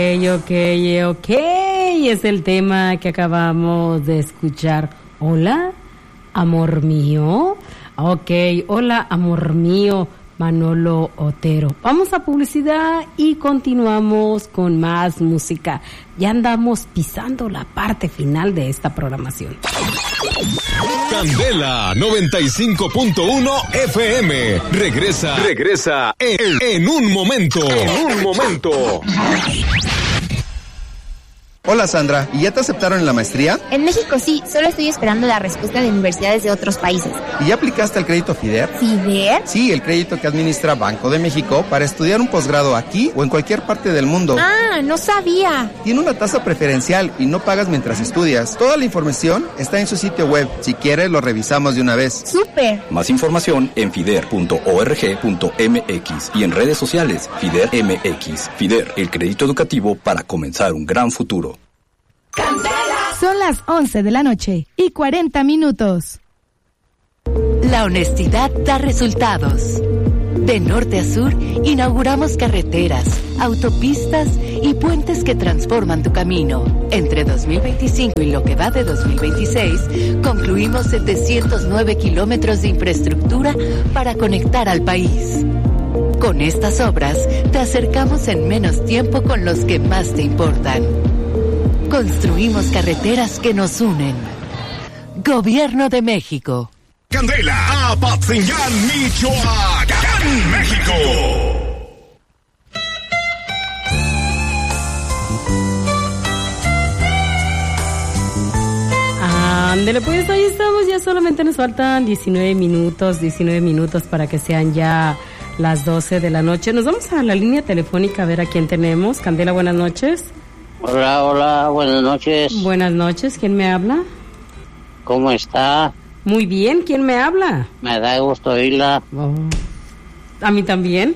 Ok, es el tema que acabamos de escuchar. Hola, amor mío. Ok, hola, amor mío, Manolo Otero. Vamos a publicidad y continuamos con más música. Ya andamos pisando la parte final de esta programación. Candela 95.1 FM. Regresa en un momento. Hola Sandra, ¿y ya te aceptaron en la maestría? En México sí, solo estoy esperando la respuesta de universidades de otros países. ¿Y ya aplicaste al crédito FIDER? ¿FIDER? Sí, el crédito que administra Banco de México para estudiar un posgrado aquí o en cualquier parte del mundo. Ah, no sabía. Tiene una tasa preferencial y no pagas mientras estudias. Toda la información está en su sitio web. Si quieres, lo revisamos de una vez. ¡Súper! Más información en fider.org.mx y en redes sociales FIDER MX. FIDER, el crédito educativo para comenzar un gran futuro. Son las 11 de la noche y 40 minutos. La honestidad da resultados. De norte a sur, inauguramos carreteras, autopistas y puentes que transforman tu camino. Entre 2025 y lo que va de 2026, concluimos 709 kilómetros de infraestructura para conectar al país. Con estas obras, te acercamos en menos tiempo con los que más te importan. Construimos carreteras que nos unen. Gobierno de México. Candela, Apatzingán, Michoacán, México. Ándele, pues ahí estamos, ya solamente nos faltan 19 minutos para que sean ya las 12 de la noche. Nos vamos a la línea telefónica a ver a quién tenemos. Candela, buenas noches. Hola, buenas noches. Buenas noches, ¿quién me habla? ¿Cómo está? Muy bien, ¿quién me habla? Me da gusto oírla. Oh. A mí también.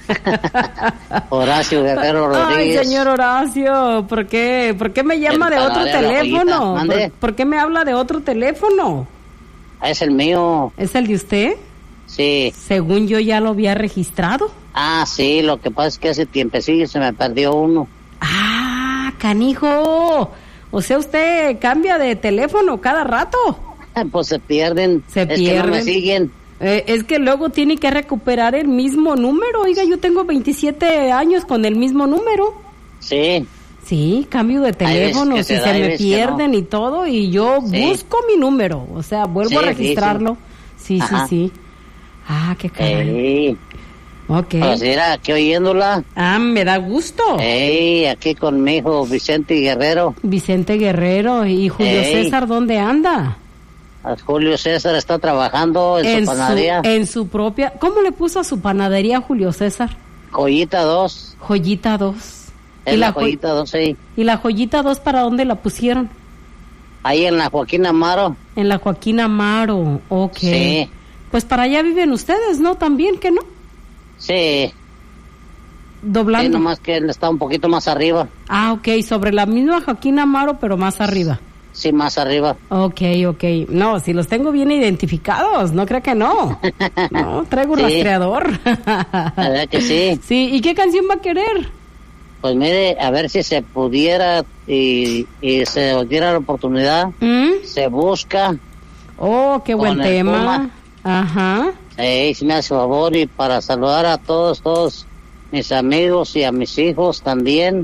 Horacio Guerrero Rodríguez. Ay, señor Horacio, ¿por qué me llama de otro teléfono? ¿Por qué me habla de otro teléfono? Es el mío. ¿Es el de usted? Sí. Según yo ya lo había registrado. Ah, sí, lo que pasa es que hace tiempecillo se me perdió uno. Ah, canijo. O sea, usted cambia de teléfono cada rato. Pues se pierden. Que no me siguen. Es que luego tiene que recuperar el mismo número. Oiga, yo tengo 27 años con el mismo número. Sí. Sí, cambio de teléfono, si se me pierden y todo, y yo busco mi número. O sea, vuelvo a registrarlo. Sí. Ah, qué caray. Ok. Pues era aquí oyéndola. Ah, me da gusto. Aquí con mi hijo Vicente Guerrero. Vicente Guerrero. ¿Y Julio César dónde anda? Julio César está trabajando en su panadería. En su propia... ¿Cómo le puso a su panadería Julio César? Joyita 2. Joyita 2. Es la Joyita 2, sí. ¿Y la Joyita 2 para dónde la pusieron? Ahí en la Joaquín Amaro. En la Joaquín Amaro, ok. Sí. Pues para allá viven ustedes, ¿no? También, ¿que no? Sí. Doblando. Sí, nomás que él está un poquito más arriba. Ah, ok, sobre la misma Joaquín Amaro, pero más arriba. Sí, más arriba. Ok. No, si los tengo bien identificados, no creo que no. No, traigo un rastreador. ¿Verdad que sí? Sí, ¿y qué canción va a querer? Pues mire, a ver si se pudiera y se diera la oportunidad. Se busca. Oh, qué buen tema. Puma. Ajá. Si me hace favor, y para saludar a todos mis amigos y a mis hijos también,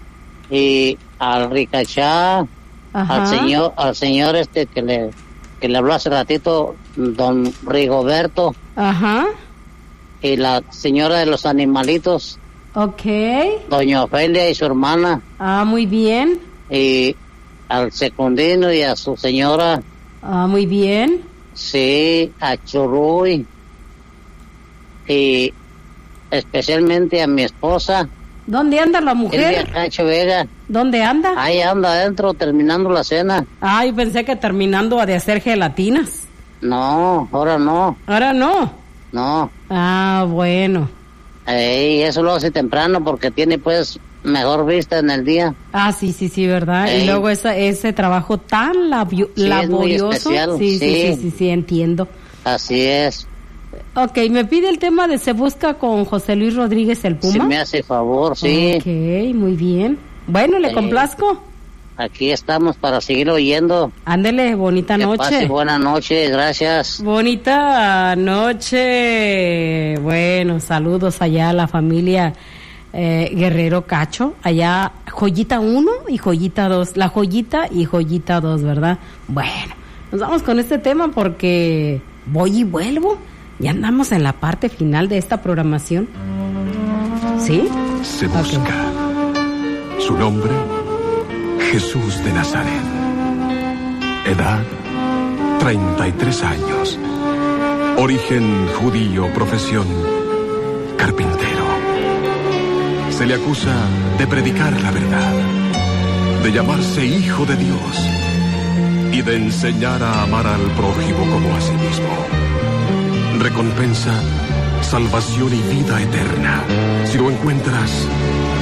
y al Ricachá, al señor que le habló hace ratito, don Rigoberto. Ajá. Y la señora de los animalitos. Ok. Doña Ofelia y su hermana. Ah, muy bien. Y al Secundino y a su señora. Ah, muy bien. Sí, a Churruy. Y especialmente a mi esposa. ¿Dónde anda la mujer? Silvia Cacho Vega. ¿Dónde anda? Ahí anda adentro terminando la cena. Ay, pensé que terminando de hacer gelatinas. No, ahora no. ¿Ahora no? No. Ah, bueno. Eso lo hace temprano porque tiene pues mejor vista en el día. Ah, sí, ¿verdad? Y luego ese trabajo tan laborioso. Es muy especial. Sí, entiendo. Así es. Ok, me pide el tema de Se Busca con José Luis Rodríguez el Puma. Si me hace favor, sí. Ok, muy bien. Bueno, ¿le complazco? Aquí estamos para seguir oyendo. Ándele, bonita noche. Pase buena noche, gracias. Bonita noche. Bueno, saludos allá a la familia Guerrero Cacho. Allá, Joyita 1 y Joyita 2. La Joyita y Joyita 2, ¿verdad? Bueno, nos vamos con este tema porque voy y vuelvo. Ya andamos en la parte final de esta programación. ¿Sí? Se busca. Okay. Su nombre, Jesús de Nazaret. Edad, 33 años. Origen judío, profesión, carpintero. Se le acusa de predicar la verdad, de llamarse hijo de Dios y de enseñar a amar al prójimo como a sí mismo. Recompensa, salvación y vida eterna si lo encuentras